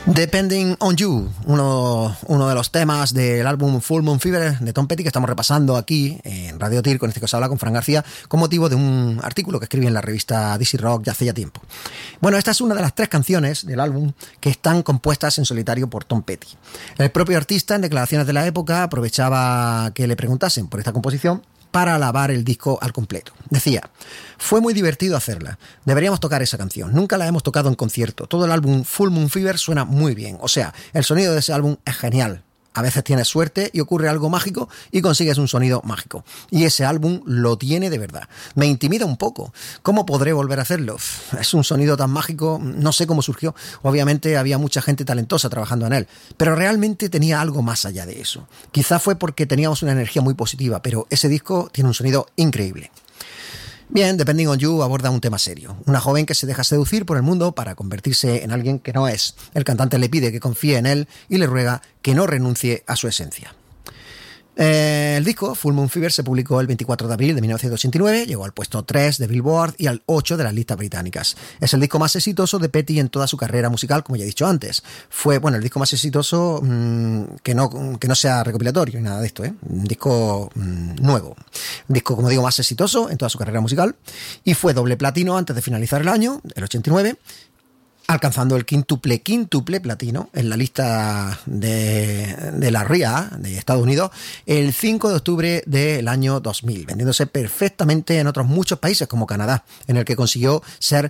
Depending on You, uno de los temas del álbum Full Moon Fever de Tom Petty que estamos repasando aquí en Radio Tir, con este que os habla, con Fran García, con motivo de un artículo que escribí en la revista DC Rock ya hace ya tiempo. Bueno, esta es una de las 3 canciones del álbum que están compuestas en solitario por Tom Petty. El propio artista, en declaraciones de la época, aprovechaba que le preguntasen por esta composición para alabar el disco al completo. Decía: fue muy divertido hacerla. Deberíamos tocar esa canción. Nunca la hemos tocado en concierto. Todo el álbum Full Moon Fever suena muy bien. O sea, el sonido de ese álbum es genial. A veces tienes suerte y ocurre algo mágico y consigues un sonido mágico. Y ese álbum lo tiene de verdad. Me intimida un poco. ¿Cómo podré volver a hacerlo? Es un sonido tan mágico, no sé cómo surgió. Obviamente había mucha gente talentosa trabajando en él, pero realmente tenía algo más allá de eso. Quizá fue porque teníamos una energía muy positiva, pero ese disco tiene un sonido increíble. Bien, Depending on You aborda un tema serio. Una joven que se deja seducir por el mundo para convertirse en alguien que no es. El cantante le pide que confíe en él y le ruega que no renuncie a su esencia. El disco Full Moon Fever se publicó el 24 de abril de 1989, llegó al puesto 3 de Billboard y al 8 de las listas británicas. Es el disco más exitoso de Petty en toda su carrera musical, como ya he dicho antes. Fue, el disco más exitoso que no sea recopilatorio ni nada de esto, un disco nuevo. Un disco, como digo, más exitoso en toda su carrera musical, y fue doble platino antes de finalizar el año, el 89, alcanzando el quíntuple platino en la lista de la RIAA de Estados Unidos el 5 de octubre del año 2000, vendiéndose perfectamente en otros muchos países como Canadá, en el que consiguió ser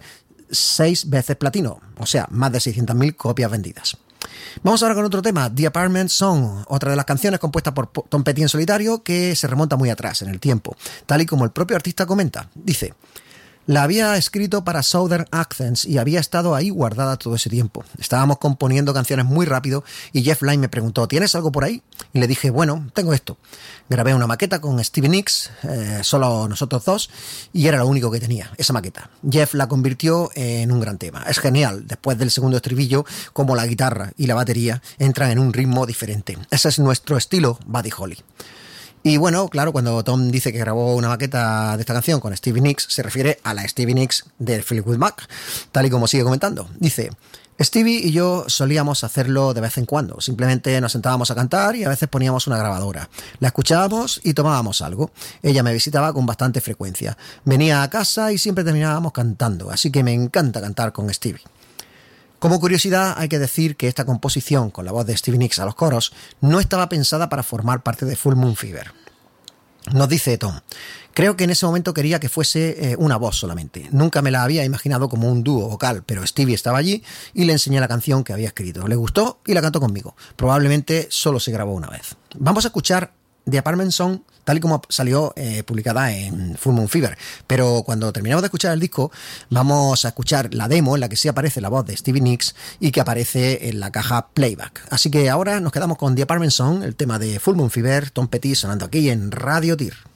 6 veces platino, o sea, más de 600.000 copias vendidas. Vamos ahora con otro tema, The Apartment Song, otra de las canciones compuestas por Tom Petty en solitario que se remonta muy atrás en el tiempo, tal y como el propio artista comenta. Dice: la había escrito para Southern Accents y había estado ahí guardada todo ese tiempo. Estábamos componiendo canciones muy rápido y Jeff Lynne me preguntó: ¿tienes algo por ahí? Y le dije: bueno, tengo esto. Grabé una maqueta con Stevie Nicks, solo nosotros dos, y era lo único que tenía, esa maqueta. Jeff la convirtió en un gran tema. Es genial, después del segundo estribillo, como la guitarra y la batería entran en un ritmo diferente. Ese es nuestro estilo Buddy Holly. Y bueno, claro, cuando Tom dice que grabó una maqueta de esta canción con Stevie Nicks, se refiere a la Stevie Nicks de Fleetwood Mac, tal y como sigue comentando. Dice: Stevie y yo solíamos hacerlo de vez en cuando. Simplemente nos sentábamos a cantar y a veces poníamos una grabadora. La escuchábamos y tomábamos algo. Ella me visitaba con bastante frecuencia. Venía a casa y siempre terminábamos cantando, así que me encanta cantar con Stevie. Como curiosidad, hay que decir que esta composición con la voz de Stevie Nicks a los coros no estaba pensada para formar parte de Full Moon Fever. Nos dice Tom: creo que en ese momento quería que fuese una voz solamente. Nunca me la había imaginado como un dúo vocal, pero Stevie estaba allí y le enseñé la canción que había escrito. Le gustó y la cantó conmigo. Probablemente solo se grabó una vez. Vamos a escuchar The Apartment Song tal y como salió publicada en Full Moon Fever, pero cuando terminemos de escuchar el disco vamos a escuchar la demo en la que sí aparece la voz de Stevie Nicks y que aparece en la caja playback. Así que ahora nos quedamos con The Apartment Song, el tema de Full Moon Fever, Tom Petty sonando aquí en Radio Tir.